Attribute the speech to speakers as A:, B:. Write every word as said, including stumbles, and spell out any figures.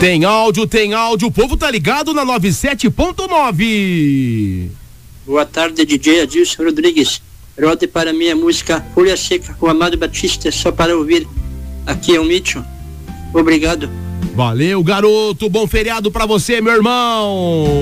A: Tem áudio, tem áudio, o povo tá ligado na noventa e sete ponto nove.
B: Boa tarde, D J Adilson Rodrigues. Rode para mim a música Folha Seca com Amado Batista, só para ouvir. Aqui é o Mitchell. Obrigado.
A: Valeu, garoto, bom feriado pra você, meu irmão.